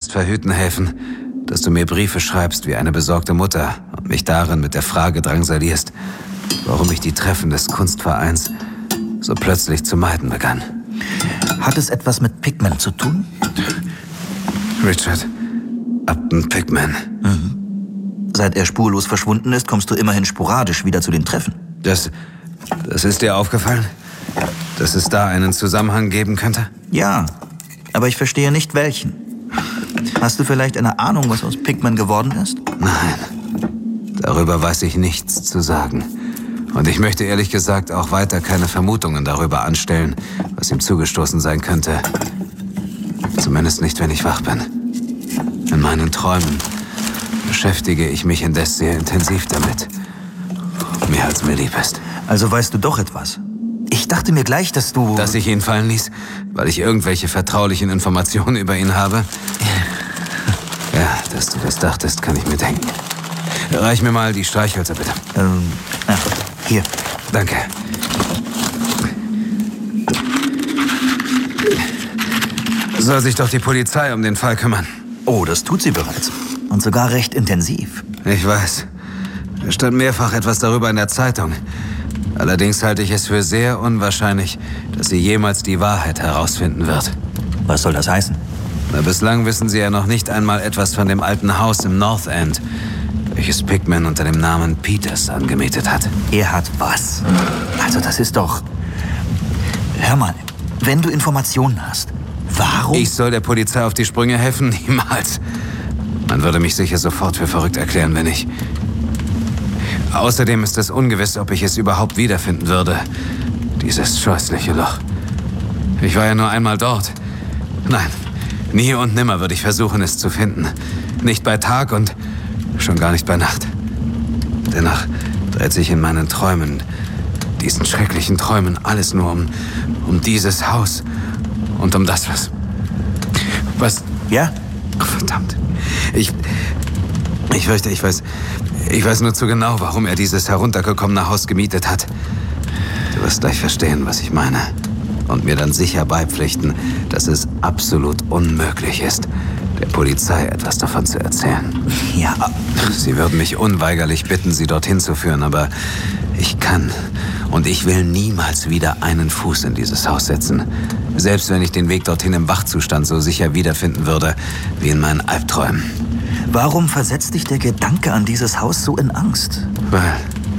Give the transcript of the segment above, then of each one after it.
wirst verhüten helfen, dass du mir Briefe schreibst wie eine besorgte Mutter und mich darin mit der Frage drangsalierst, warum ich die Treffen des Kunstvereins so plötzlich zu meiden begann. Hat es etwas mit Pickman zu tun? Richard Upton Pickman. Seit er spurlos verschwunden ist, kommst du immerhin sporadisch wieder zu den Treffen. Das ist dir aufgefallen? Dass es da einen Zusammenhang geben könnte? Ja, aber ich verstehe nicht welchen. Hast du vielleicht eine Ahnung, was aus Pickman geworden ist? Nein, darüber weiß ich nichts zu sagen. Und ich möchte ehrlich gesagt auch weiter keine Vermutungen darüber anstellen, was ihm zugestoßen sein könnte. Zumindest nicht, wenn ich wach bin. In meinen Träumen beschäftige ich mich indes sehr intensiv damit. Mehr als mir lieb ist. Also weißt du doch etwas. Ich dachte mir gleich, dass du... Dass ich ihn fallen ließ, weil ich irgendwelche vertraulichen Informationen über ihn habe? Ja, dass du das dachtest, kann ich mir denken. Reich mir mal die Streichhölzer, bitte. Ja, hier. Danke. Soll sich doch die Polizei um den Fall kümmern. Oh, das tut sie bereits. Und sogar recht intensiv. Ich weiß. Es stand mehrfach etwas darüber in der Zeitung. Allerdings halte ich es für sehr unwahrscheinlich, dass sie jemals die Wahrheit herausfinden wird. Was soll das heißen? Na, bislang wissen sie ja noch nicht einmal etwas von dem alten Haus im North End, welches Pickman unter dem Namen Peters angemietet hat. Er hat was? Also das ist doch... Hör mal, wenn du Informationen hast, warum... Ich soll der Polizei auf die Sprünge helfen? Niemals. Man würde mich sicher sofort für verrückt erklären, wenn ich... Außerdem ist es ungewiss, ob ich es überhaupt wiederfinden würde. Dieses scheußliche Loch. Ich war ja nur einmal dort. Nein, nie und nimmer würde ich versuchen, es zu finden. Nicht bei Tag und schon gar nicht bei Nacht. Dennoch dreht sich in meinen Träumen, diesen schrecklichen Träumen, alles nur um dieses Haus und um das, was... Ja? Oh, verdammt. Ich fürchte, ich weiß nur zu genau, warum er dieses heruntergekommene Haus gemietet hat. Du wirst gleich verstehen, was ich meine. Und mir dann sicher beipflichten, dass es absolut unmöglich ist, der Polizei etwas davon zu erzählen. Ja. Sie würden mich unweigerlich bitten, sie dorthin zu führen, aber ich kann und ich will niemals wieder einen Fuß in dieses Haus setzen. Selbst wenn ich den Weg dorthin im Wachzustand so sicher wiederfinden würde, wie in meinen Albträumen. Warum versetzt dich der Gedanke an dieses Haus so in Angst? Weil...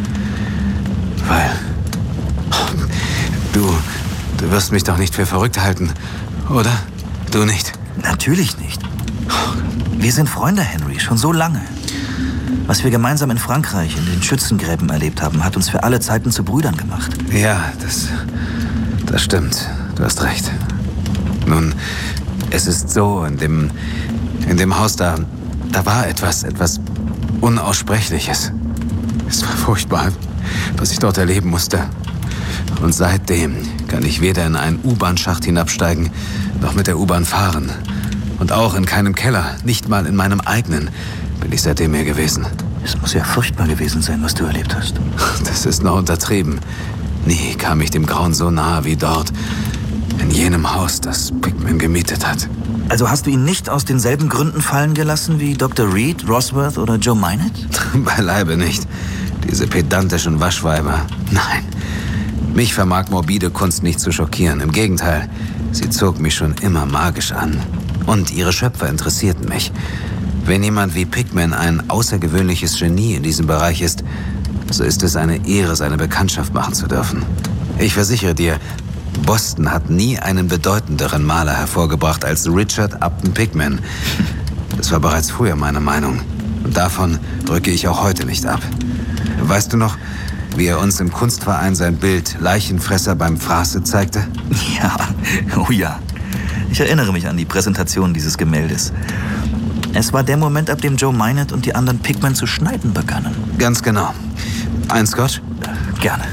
Du wirst mich doch nicht für verrückt halten, oder? Du nicht? Natürlich nicht. Wir sind Freunde, Henry, schon so lange. Was wir gemeinsam in Frankreich in den Schützengräben erlebt haben, hat uns für alle Zeiten zu Brüdern gemacht. Ja, das stimmt. Du hast recht. Nun, es ist so, in dem Haus da war etwas Unaussprechliches. Es war furchtbar, was ich dort erleben musste. Und seitdem kann ich weder in einen U-Bahn-Schacht hinabsteigen, noch mit der U-Bahn fahren. Und auch in keinem Keller, nicht mal in meinem eigenen, bin ich seitdem mehr gewesen. Es muss ja furchtbar gewesen sein, was du erlebt hast. Das ist noch untertrieben. Nie kam ich dem Grauen so nahe wie dort, in jenem Haus, das Pickman gemietet hat. Also hast du ihn nicht aus denselben Gründen fallen gelassen wie Dr. Reed, Rosworth oder Joe Minot? Beileibe nicht. Diese pedantischen Waschweiber. Nein. Mich vermag morbide Kunst nicht zu schockieren. Im Gegenteil, sie zog mich schon immer magisch an. Und ihre Schöpfer interessierten mich. Wenn jemand wie Pickman ein außergewöhnliches Genie in diesem Bereich ist, so ist es eine Ehre, seine Bekanntschaft machen zu dürfen. Ich versichere dir, Boston hat nie einen bedeutenderen Maler hervorgebracht als Richard Upton Pickman. Das war bereits früher meine Meinung. Und davon drücke ich auch heute nicht ab. Weißt du noch, wie er uns im Kunstverein sein Bild Leichenfresser beim Fraße zeigte? Ja, oh ja. Ich erinnere mich an die Präsentation dieses Gemäldes. Es war der Moment, ab dem Joe Minot und die anderen Pickman zu schneiden begannen. Ganz genau. Ein Scotch? Gerne.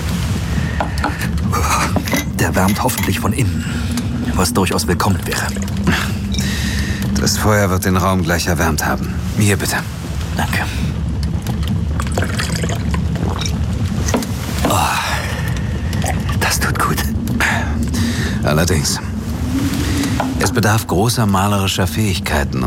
Der wärmt hoffentlich von innen, was durchaus willkommen wäre. Das Feuer wird den Raum gleich erwärmt haben. Hier bitte. Danke. Oh, das tut gut. Allerdings. Es bedarf großer malerischer Fähigkeiten,